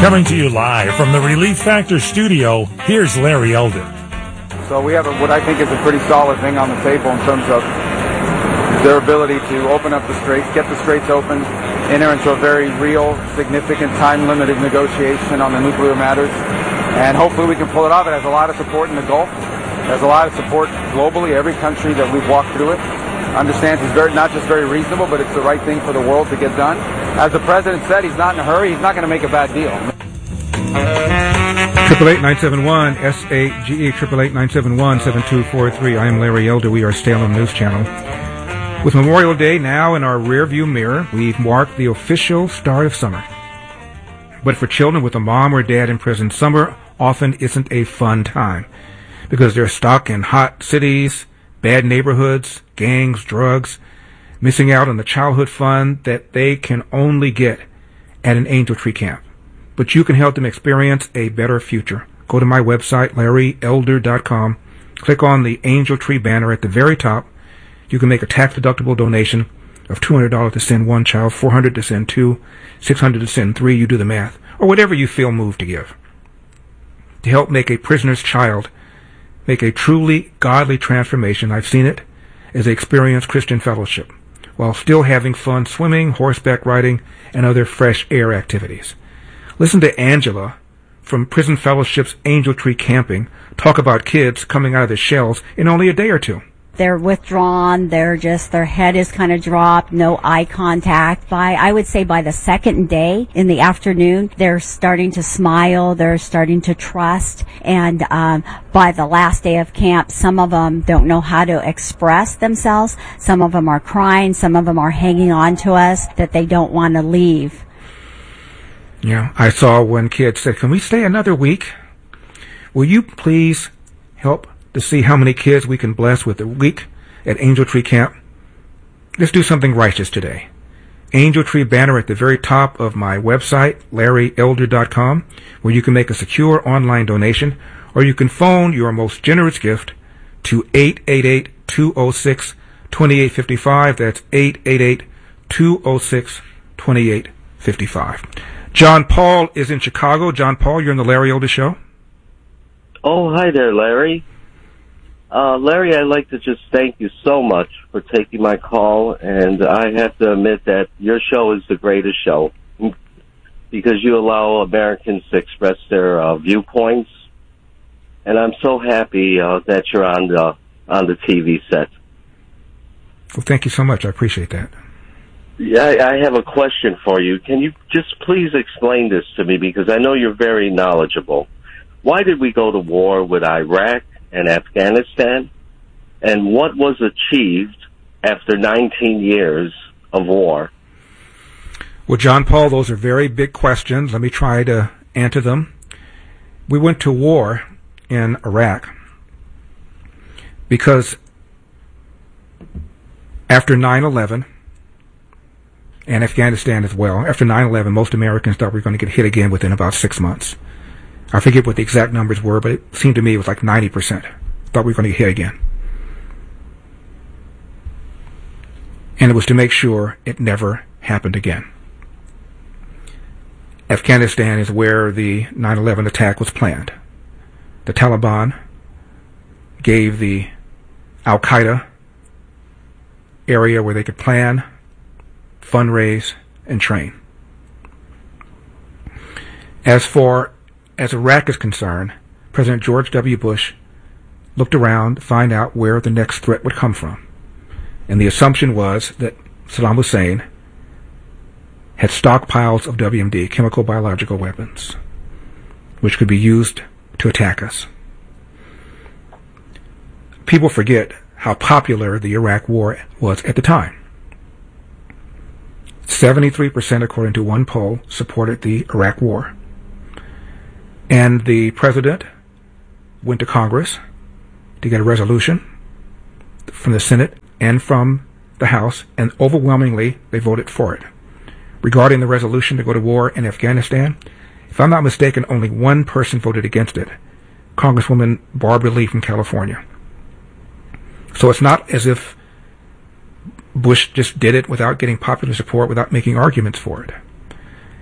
Coming to you live from the Relief Factor studio, here's Larry Elder. So we have what I think is a pretty solid thing on the table in terms of their ability to open up the straits, get the straits open, enter into a very real, significant, time-limited negotiation on the nuclear matters. And hopefully we can pull it off. It has a lot of support in the Gulf. It has a lot of support globally. Every country that we've walked through it understands it's not just very reasonable, but it's the right thing for the world to get done. As the president said, he's not in a hurry. He's not going to make a bad deal. 888-971-SAGE, 888-971-7243. I am Larry Elder. We are Salem News Channel. With Memorial Day now in our rearview mirror, we've marked the official start of summer. But for children with a mom or dad in prison, summer often isn't a fun time because they're stuck in hot cities, bad neighborhoods, gangs, drugs, missing out on the childhood fun that they can only get at an Angel Tree camp. But you can help them experience a better future. Go to my website, LarryElder.com. Click on the Angel Tree banner at the very top. You can make a tax-deductible donation of $200 to send one child, $400 to send two, $600 to send three. You do the math, or whatever you feel moved to give. To help make a prisoner's child make a truly godly transformation, I've seen it as they experience Christian fellowship while still having fun swimming, horseback riding, and other fresh air activities. Listen to Angela from Prison Fellowship's Angel Tree Camping talk about kids coming out of their shells in only a day or two. They're withdrawn, their head is kind of dropped, no eye contact. I would say by the second day in the afternoon, they're starting to smile, they're starting to trust, and by the last day of camp, some of them don't know how to express themselves, some of them are crying, some of them are hanging on to us, that they don't want to leave. Yeah, I saw one kid said, "Can we stay another week? Will you please help to see how many kids we can bless with a week at Angel Tree Camp? Let's do something righteous today." Angel Tree banner at the very top of my website, LarryElder.com, where you can make a secure online donation, or you can phone your most generous gift to 888-206-2855. That's 888-206-2855. John Paul is in Chicago. John Paul, you're in the Larry Elder Show. Oh, hi there, Larry. Larry, I'd like to just thank you so much for taking my call, and I have to admit that your show is the greatest show because you allow Americans to express their viewpoints, and I'm so happy that you're on the TV set. Well, thank you so much. I appreciate that. Yeah, I have a question for you. Can you just please explain this to me, because I know you're very knowledgeable. Why did we go to war with Iraq and Afghanistan, and what was achieved after 19 years of war? Well, John Paul, those are very big questions. Let me try to answer them. We went to war in Iraq because after 9/11, and Afghanistan as well, after 9/11, most Americans thought we were going to get hit again within about 6 months. I forget what the exact numbers were, but it seemed to me it was like 90%. Thought we were going to get hit again. And it was to make sure it never happened again. Afghanistan is where the 9/11 attack was planned. The Taliban gave the Al-Qaeda area where they could plan, fundraise, and train. As far as Iraq is concerned, President George W. Bush looked around to find out where the next threat would come from. And the assumption was that Saddam Hussein had stockpiles of WMD, chemical biological weapons, which could be used to attack us. People forget how popular the Iraq War was at the time. 73%, according to one poll, supported the Iraq War. And the president went to Congress to get a resolution from the Senate and from the House, and overwhelmingly they voted for it. Regarding the resolution to go to war in Afghanistan, if I'm not mistaken, only one person voted against it, Congresswoman Barbara Lee from California. So it's not as if Bush just did it without getting popular support, without making arguments for it.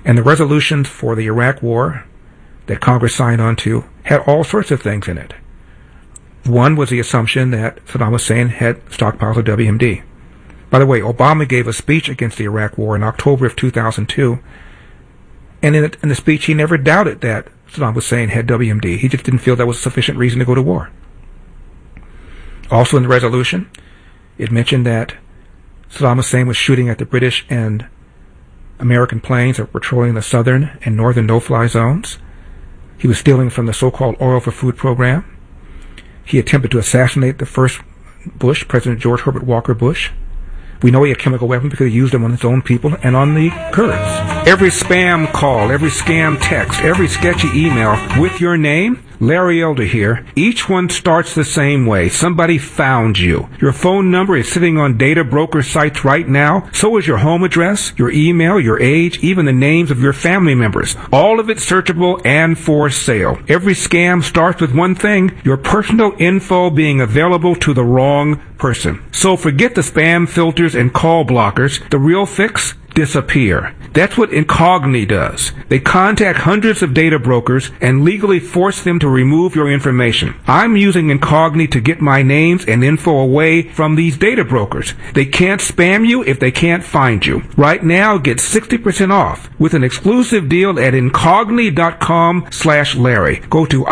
And the resolutions for the Iraq War that Congress signed on to had all sorts of things in it. One was the assumption that Saddam Hussein had stockpiles of WMD. By the way, Obama gave a speech against the Iraq War in October of 2002, and in the speech he never doubted that Saddam Hussein had WMD. He just didn't feel that was sufficient reason to go to war. Also in the resolution, it mentioned that Saddam Hussein was shooting at the British and American planes that were patrolling the southern and northern no-fly zones. He was stealing from the so-called Oil for Food program. He attempted to assassinate the first Bush, President George Herbert Walker Bush. We know he had chemical weapons because he used them on his own people and on the Kurds. Every spam call, every scam text, every sketchy email with your name, Larry Elder here, each one starts the same way. Somebody found you. Your phone number is sitting on data broker sites right now. So is your home address, your email, your age, even the names of your family members. All of it searchable and for sale. Every scam starts with one thing, your personal info being available to the wrong person. So forget the spam filters and call blockers. The real fix? Disappear. That's what Incogni does. They contact hundreds of data brokers and legally force them to remove your information. I'm using Incogni to get my names and info away from these data brokers. They can't spam you if they can't find you. Right now, get 60% off with an exclusive deal at Incogni.com/Larry. Go to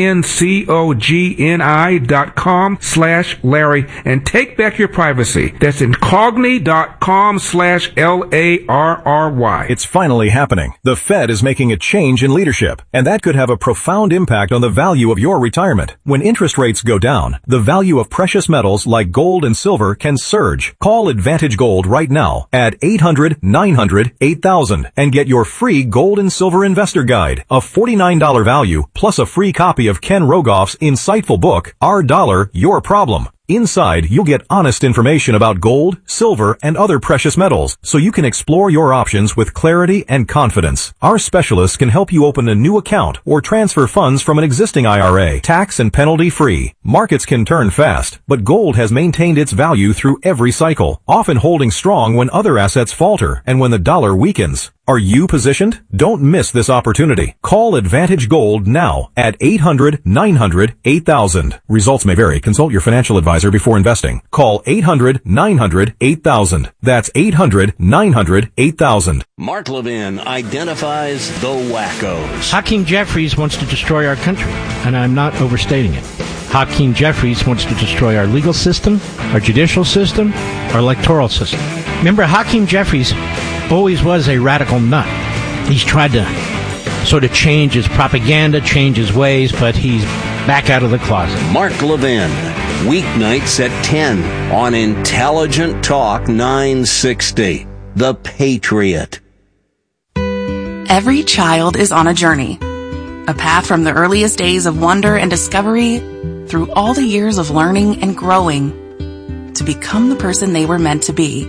INCOGNI.com/Larry and take back your privacy. That's Incogni.com/LARRY. It's finally happening. The Fed is making a change in leadership, and that could have a profound impact on the value of your retirement. When interest rates go down, the value of precious metals like gold and silver can surge. Call Advantage Gold right now at 800-900-8000 and get your free gold and silver investor guide, a $49 value, plus a free copy of Ken Rogoff's insightful book, Our Dollar, Your Problem. Inside, you'll get honest information about gold, silver, and other precious metals, so you can explore your options with clarity and confidence. Our specialists can help you open a new account or transfer funds from an existing IRA, tax and penalty free. Markets can turn fast, but gold has maintained its value through every cycle, often holding strong when other assets falter and when the dollar weakens. Are you positioned? Don't miss this opportunity. Call Advantage Gold now at 800-900-8000. Results may vary. Consult your financial advisor before investing. Call 800-900-8000. That's 800-900-8000. Mark Levin identifies the wackos. Hakeem Jeffries wants to destroy our country, and I'm not overstating it. Hakeem Jeffries wants to destroy our legal system, our judicial system, our electoral system. Remember, Hakeem Jeffries always was a radical nut. He's tried to sort of change his propaganda, change his ways, but he's back out of the closet. Mark Levin, weeknights at 10 on Intelligent Talk 960. The Patriot. Every child is on a journey. A path from the earliest days of wonder and discovery through all the years of learning and growing to become the person they were meant to be.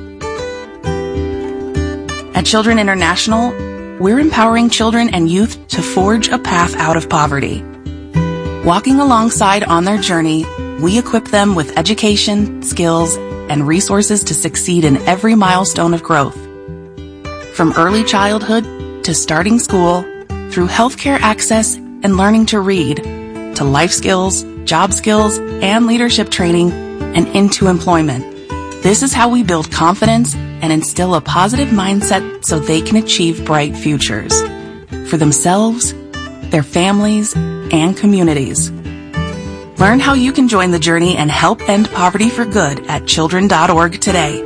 At Children International, we're empowering children and youth to forge a path out of poverty. Walking alongside on their journey, we equip them with education, skills, and resources to succeed in every milestone of growth. From early childhood to starting school, through healthcare access and learning to read, to life skills, job skills, and leadership training, and into employment. This is how we build confidence and instill a positive mindset so they can achieve bright futures for themselves, their families, and communities. Learn how you can join the journey and help end poverty for good at children.org today.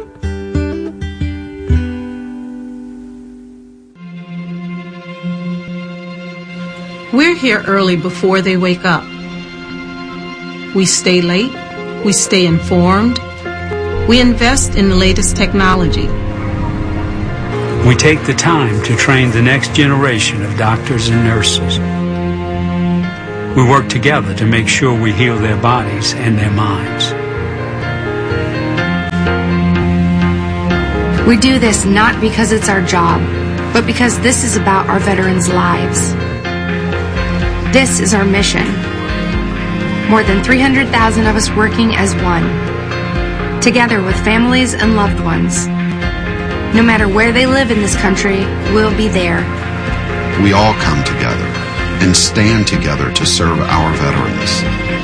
We're here early before they wake up. We stay late. We stay informed. We invest in the latest technology. We take the time to train the next generation of doctors and nurses. We work together to make sure we heal their bodies and their minds. We do this not because it's our job, but because this is about our veterans' lives. This is our mission. More than 300,000 of us working as one, together with families and loved ones. No matter where they live in this country, we'll be there, we all come together and stand together to serve our veterans.